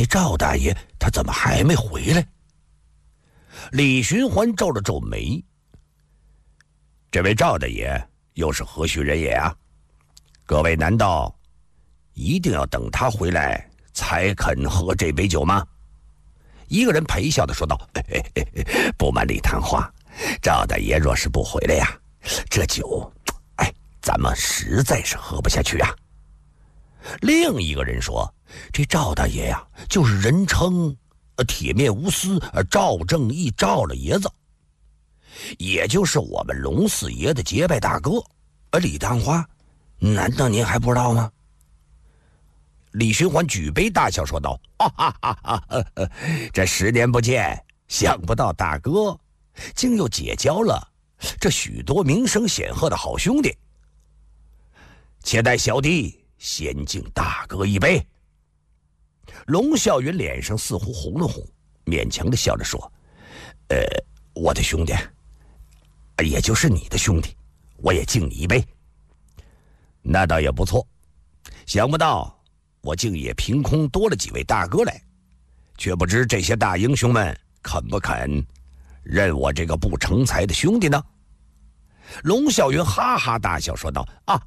赵大爷他怎么还没回来？李寻欢皱了皱眉，这位赵大爷又是何许人也啊？各位难道一定要等他回来才肯喝这杯酒吗？一个人陪笑地说道：不瞒李探花，赵大爷若是不回来呀，这酒咱们实在是喝不下去啊。另一个人说，这赵大爷呀，就是人称铁面无私赵正义赵老爷子，也就是我们龙四爷的结拜大哥。李探花，难道您还不知道吗？李寻欢举杯大笑说道：这10年不见，想不到大哥竟又结交了这许多名声显赫的好兄弟，且待小弟先敬大哥一杯。龙啸云脸上似乎红了红，勉强的笑着说：我的兄弟，也就是你的兄弟，我也敬你一杯。那倒也不错，想不到我竟也凭空多了几位大哥来，却不知这些大英雄们肯不肯认我这个不成才的兄弟呢？龙啸云哈哈大笑说道：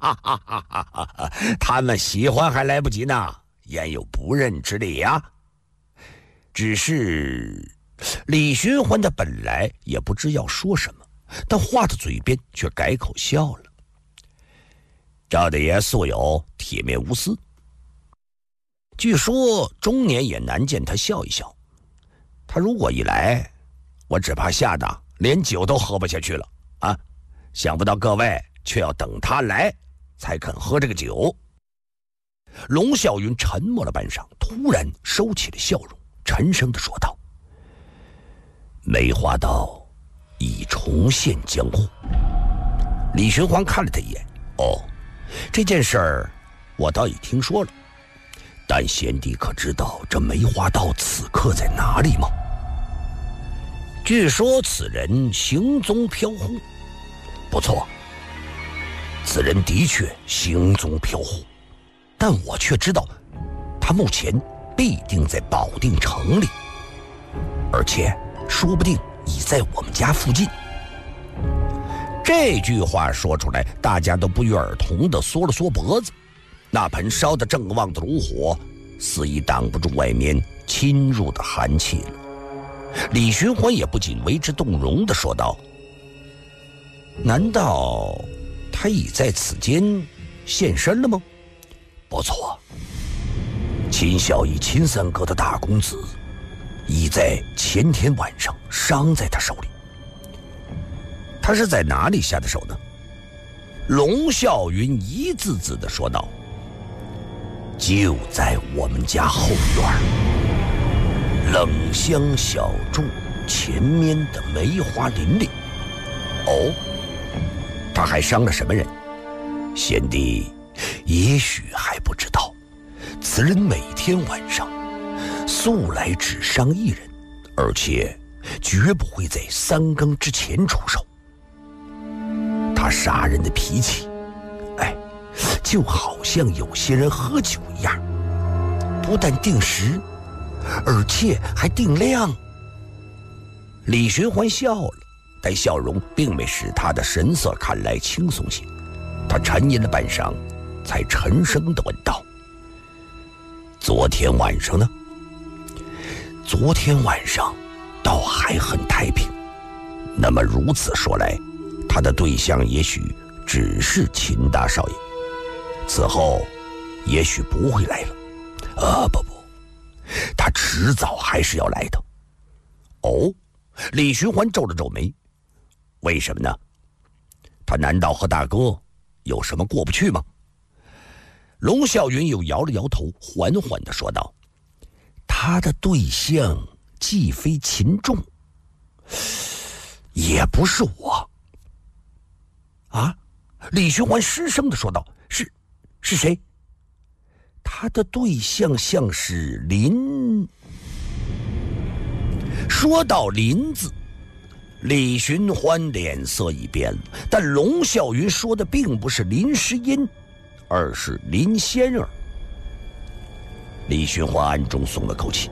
他们喜欢还来不及呢，焉有不认之理呀？只是李寻欢他本来也不知要说什么，但话到嘴边却改口笑了。赵大爷素有铁面无私，据说中年也难见他笑一笑。他如果一来，我只怕吓得连酒都喝不下去了啊！想不到各位却要等他来才肯喝这个酒。龙啸云沉默了半晌，突然收起了笑容，沉声地说道：梅花道已重现江湖。李寻欢看了他一眼：这件事儿我倒已听说了，但贤弟可知道这梅花道此刻在哪里吗？据说此人行踪飘忽。不错，此人的确行踪飘忽，但我却知道他目前必定在保定城里，而且说不定已在我们家附近。这句话说出来，大家都不约而同地缩了缩脖子。那盆烧得正旺的炉火似已挡不住外面侵入的寒气了。李寻欢也不禁为之动容地说道：难道他已在此间现身了吗？不错，秦孝义秦三哥的大公子已在前天晚上伤在他手里。他是在哪里下的手呢？龙啸云一字字地说道：就在我们家后院冷香小筑前面的梅花林里。他还伤了什么人？贤弟也许还不知道，此人每天晚上素来只伤一人，而且绝不会在3更之前出手。他杀人的脾气，就好像有些人喝酒一样，不但定时，而且还定量。李寻欢笑了，但笑容并没使他的神色看来轻松些。他沉吟了半晌，才沉声地问道：昨天晚上呢？昨天晚上倒还很太平。那么如此说来，他的对象也许只是秦大少爷，此后也许不会来了。不，他迟早还是要来的。李寻欢皱了皱眉，为什么呢？他难道和大哥有什么过不去吗？龙啸云又摇了摇头，缓缓地说道：他的对象既非秦仲，也不是我。李寻欢失声地说道：是谁？他的对象像是林。说到林字，李寻欢脸色一变了，但龙啸云说的并不是林诗音，而是林仙儿。李寻欢暗中松了口气，